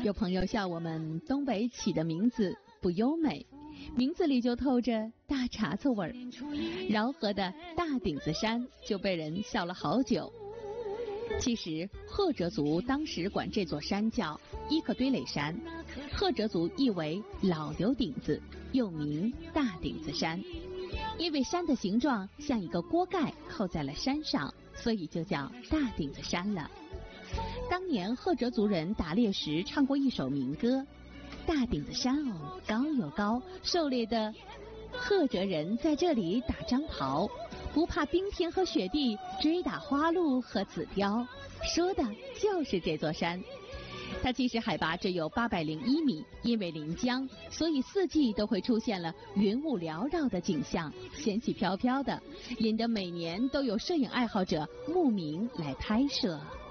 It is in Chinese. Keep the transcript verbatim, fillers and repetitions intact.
有朋友笑我们东北起的名字不优美，名字里就透着大碴子味儿。饶河的大顶子山就被人笑了好久。其实赫哲族当时管这座山叫伊克堆垒山，赫哲族意为老刘顶子，又名大顶子山。因为山的形状像一个锅盖扣在了山上，所以就叫大顶子山了。当年赫哲族人打猎时唱过一首民歌，大顶子山哦，高又高，狩猎的赫哲人在这里打张袍，不怕冰天和雪地，追打花鹿和紫貂，说的就是这座山。它其实海拔只有八百零一米，因为临江，所以四季都会出现了云雾缭绕的景象，仙气飘飘的，引得每年都有摄影爱好者慕名来拍摄。